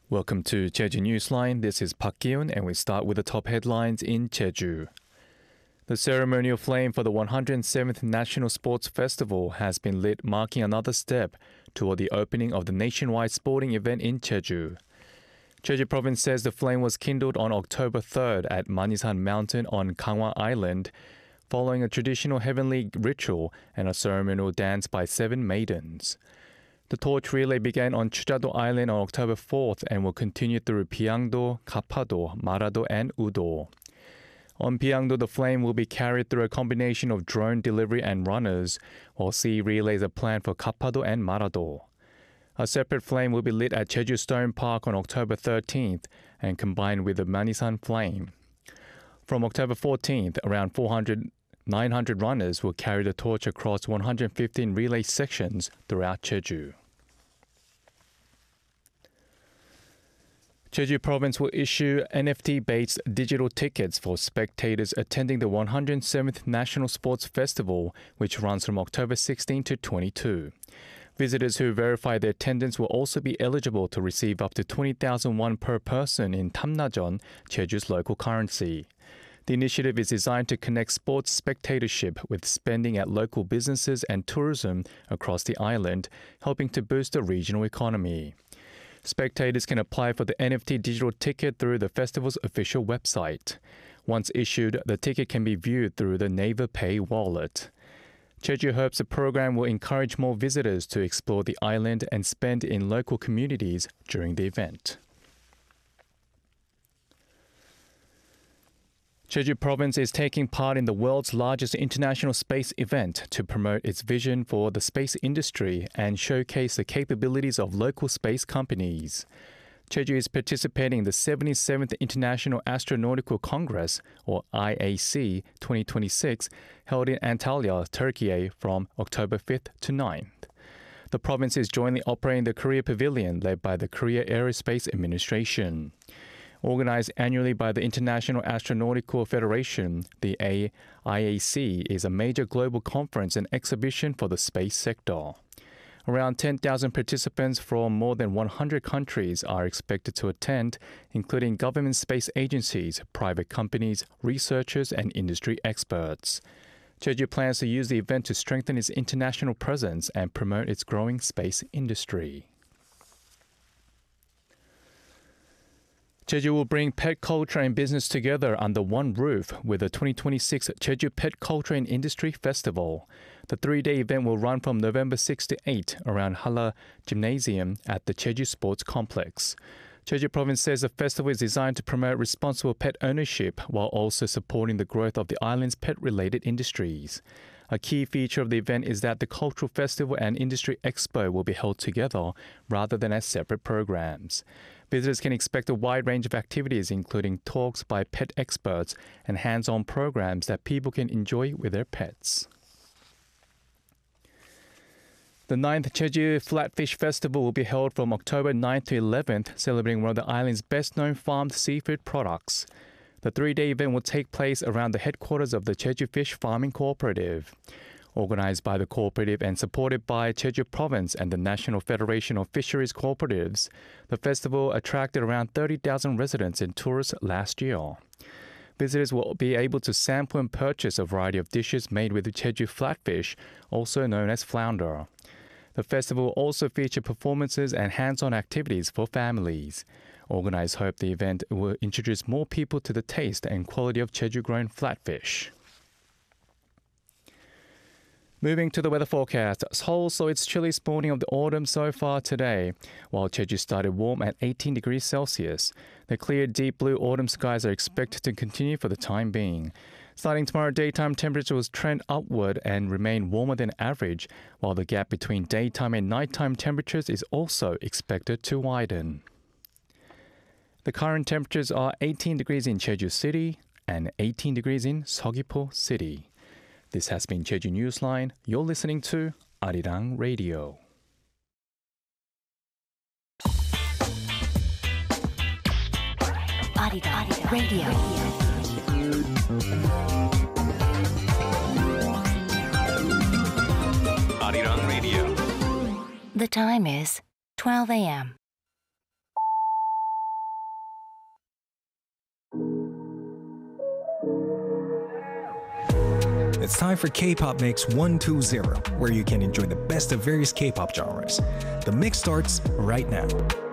Welcome to Jeju Newsline. This is Park Gi-un, and we start with the top headlines in Jeju. The ceremonial flame for the 107th National Sports Festival has been lit, marking another step toward the opening of the nationwide sporting event in Jeju. Jeju Province says the flame was kindled on October 3rd at Manisan Mountain on Gangwon Island, following a traditional heavenly ritual and a ceremonial dance by 7 maidens. The torch relay began on Chujado Island on October 4th and will continue through Pyangdo, Gapado, Marado, and Udo. On Pyangdo, the flame will be carried through a combination of drone delivery and runners, while sea relays are planned for Gapado and Marado. A separate flame will be lit at Jeju Stone Park on October 13th and combined with the Manisan flame. From October 14th, around 900 runners will carry the torch across 115 relay sections throughout Jeju. Jeju Province will issue NFT-based digital tickets for spectators attending the 107th National Sports Festival, which runs from October 16 to 22. Visitors who verify their attendance will also be eligible to receive up to 20,000 won per person in Tamnajeon, Jeju's local currency. The initiative is designed to connect sports spectatorship with spending at local businesses and tourism across the island, helping to boost the regional economy. Spectators can apply for the NFT digital ticket through the festival's official website. Once issued, the ticket can be viewed through the Naver Pay wallet. Jeju hopes the program will encourage more visitors to explore the island and spend in local communities during the event. Jeju Province is taking part in the world's largest international space event to promote its vision for the space industry and showcase the capabilities of local space companies. Jeju is participating in the 77th International Astronautical Congress, or IAC 2026, held in Antalya, Turkey from October 5th to 9th. The province is jointly operating the Korea Pavilion led by the Korea Aerospace Administration. Organized annually by the International Astronautical Federation, the IAC is a major global conference and exhibition for the space sector. Around 10,000 participants from more than 100 countries are expected to attend, including government space agencies, private companies, researchers, and industry experts. Jeju plans to use the event to strengthen its international presence and promote its growing space industry. Jeju will bring pet culture and business together under one roof with the 2026 Jeju Pet Culture and Industry Festival. The 3-day event will run from November 6 to 8 around Halla Gymnasium at the Jeju Sports Complex. Jeju Province says the festival is designed to promote responsible pet ownership while also supporting the growth of the island's pet-related industries. A key feature of the event is that the Cultural Festival and Industry Expo will be held together rather than as separate programs. Visitors can expect a wide range of activities, including talks by pet experts and hands-on programs that people can enjoy with their pets. The 9th Jeju Flatfish Festival will be held from October 9th to 11th, celebrating one of the island's best-known farmed seafood products. The 3-day event will take place around the headquarters of the Jeju Fish Farming Cooperative. Organized by the cooperative and supported by Jeju Province and the National Federation of Fisheries Cooperatives, the festival attracted around 30,000 residents and tourists last year. Visitors will be able to sample and purchase a variety of dishes made with Jeju flatfish, also known as flounder. The festival will also feature performances and hands-on activities for families. Organizers hope the event will introduce more people to the taste and quality of Jeju-grown flatfish. Moving to the weather forecast, Seoul saw its chilliest morning of the autumn so far today, while Jeju started warm at 18 degrees Celsius. The clear, deep blue autumn skies are expected to continue for the time being. Starting tomorrow, daytime temperatures will trend upward and remain warmer than average, while the gap between daytime and nighttime temperatures is also expected to widen. The current temperatures are 18 degrees in Jeju City and 18 degrees in Seogwipo City. This has been Jeju Newsline. You're listening to Arirang Radio. Arirang Radio. Arirang Radio. The time is 12 a.m. It's time for K-Pop Mix 120, where you can enjoy the best of various K-pop genres. The mix starts right now.